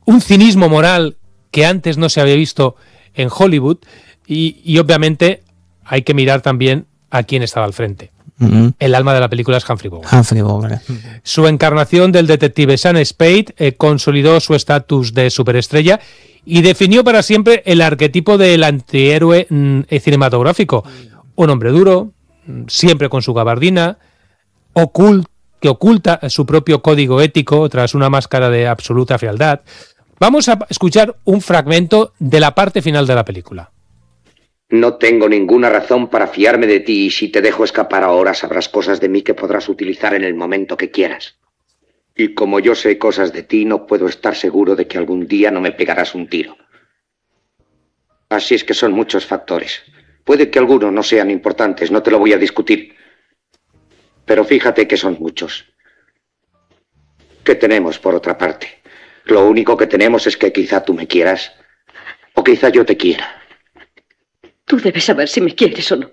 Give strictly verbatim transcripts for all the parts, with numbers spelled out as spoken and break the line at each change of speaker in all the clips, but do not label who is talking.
un cinismo moral que antes no se había visto en Hollywood y, y obviamente hay que mirar también a quién estaba al frente. Uh-huh. El alma de la película es Humphrey Bogart.
Humphrey Bogart.
Su encarnación del detective Sean Spade eh, consolidó su estatus de superestrella y definió para siempre el arquetipo del antihéroe mm, cinematográfico. Un hombre duro, siempre con su gabardina, ocult, que oculta su propio código ético tras una máscara de absoluta frialdad. Vamos a escuchar un fragmento de la parte final de la película.
No tengo ninguna razón para fiarme de ti y si te dejo escapar ahora sabrás cosas de mí que podrás utilizar en el momento que quieras. Y como yo sé cosas de ti, no puedo estar seguro de que algún día no me pegarás un tiro. Así es que son muchos factores. Puede que algunos no sean importantes, no te lo voy a discutir. Pero fíjate que son muchos. ¿Qué tenemos por otra parte? Lo único que tenemos es que quizá tú me quieras o quizá yo te quiera.
Tú debes saber si me quieres o no.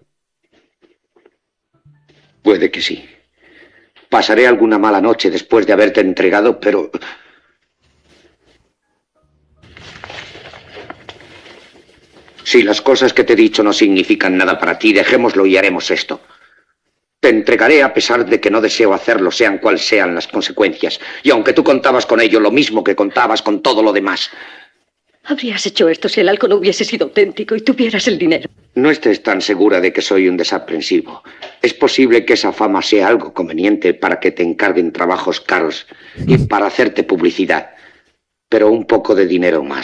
Puede que sí. Pasaré alguna mala noche después de haberte entregado, pero... Si las cosas que te he dicho no significan nada para ti, dejémoslo y haremos esto. Te entregaré a pesar de que no deseo hacerlo, sean cuales sean las consecuencias. Y aunque tú contabas con ello lo mismo que contabas con todo lo demás...
Habrías hecho esto si el alcohol no hubiese sido auténtico y tuvieras el dinero.
No estés tan segura de que soy un desaprensivo. Es posible que esa fama sea algo conveniente para que te encarguen trabajos caros y para hacerte publicidad. Pero un poco de dinero más.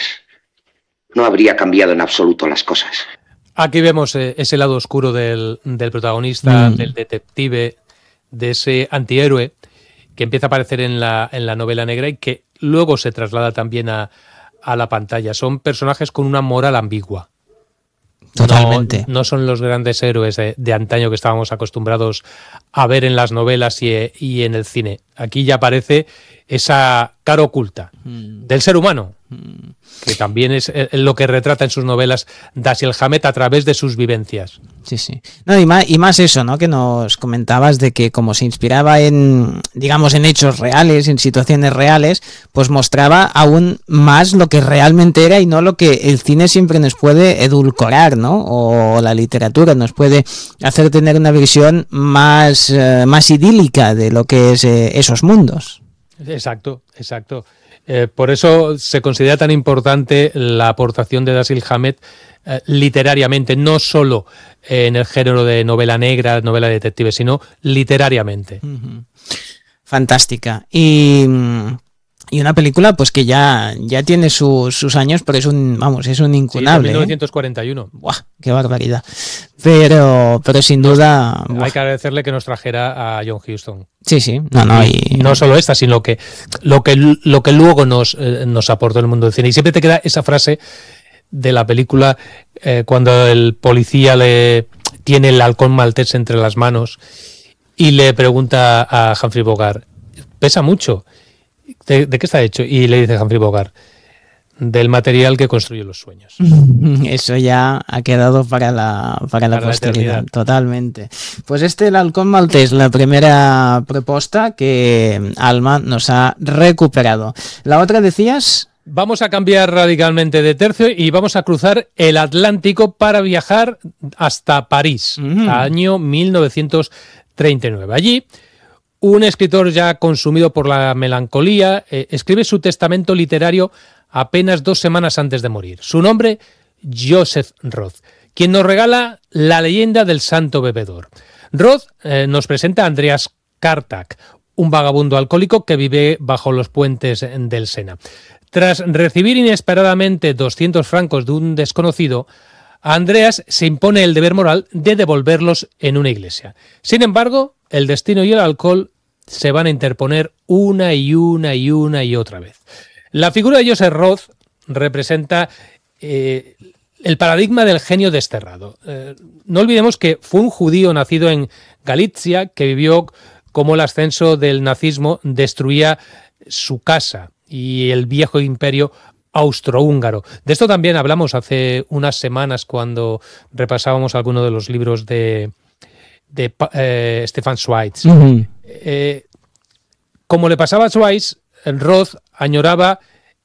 No habría cambiado en absoluto las cosas.
Aquí vemos eh, ese lado oscuro del, del protagonista, mm. del detective, de ese antihéroe que empieza a aparecer en la, en la novela negra y que luego se traslada también a, a la pantalla. Son personajes con una moral ambigua.
Totalmente.
No, no son los grandes héroes de, de antaño que estábamos acostumbrados a ver en las novelas y, y en el cine. Aquí ya aparece esa cara oculta mm. del ser humano, mm. que también es lo que retrata en sus novelas Dashiell Hammett a través de sus vivencias.
Sí, sí. No, y más, y más eso, ¿no? Que nos comentabas de que como se inspiraba en, digamos, en hechos reales, en situaciones reales, pues mostraba aún más lo que realmente era y no lo que el cine siempre nos puede edulcorar, ¿no? O la literatura nos puede hacer tener una visión más, eh, más idílica de lo que es eh, esos mundos.
Exacto, exacto. Eh, por eso se considera tan importante la aportación de Dashiell Hammett eh, literariamente, no solo eh, en el género de novela negra, novela detective, sino literariamente.
Uh-huh. Fantástica. Y... Y una película pues que ya, ya tiene su, sus años, pero es un, vamos, es un incunable.
Sí, mil novecientos cuarenta y uno.
¿eh? ¡Buah! ¡Qué barbaridad! Pero, pero sin duda...
Hay buah. que agradecerle que nos trajera a John Huston.
Sí, sí. No, no, y...
y no solo esta, sino que lo que, lo que luego nos, eh, nos aportó el mundo del cine. Y siempre te queda esa frase de la película eh, cuando el policía le tiene el halcón maltés entre las manos y le pregunta a Humphrey Bogart, ¿pesa mucho? ¿De, ¿De qué está hecho? Y le dice Humphrey Bogart, del material que construye los sueños.
Eso ya ha quedado para la, para la para posteridad, la totalmente. Pues este, el halcón maltés, la primera propuesta que Alma nos ha recuperado. La otra, decías...
Vamos a cambiar radicalmente de tercio y vamos a cruzar el Atlántico para viajar hasta París, uh-huh. año mil novecientos treinta y nueve. Allí... un escritor ya consumido por la melancolía eh, escribe su testamento literario apenas dos semanas antes de morir. Su nombre, Joseph Roth, quien nos regala la leyenda del santo bebedor. Roth eh, nos presenta a Andreas Kartak, un vagabundo alcohólico que vive bajo los puentes del Sena. Tras recibir inesperadamente doscientos francos de un desconocido, a Andreas se impone el deber moral de devolverlos en una iglesia. Sin embargo, el destino y el alcohol se van a interponer una y una y una y otra vez. La figura de Joseph Roth representa eh, el paradigma del genio desterrado. Eh, no olvidemos que fue un judío nacido en Galicia que vivió como el ascenso del nazismo destruía su casa y el viejo imperio austrohúngaro. De esto también hablamos hace unas semanas cuando repasábamos algunos de los libros de, de eh, Stefan Zweig. Uh-huh. Eh, como le pasaba a Zweig, Roth añoraba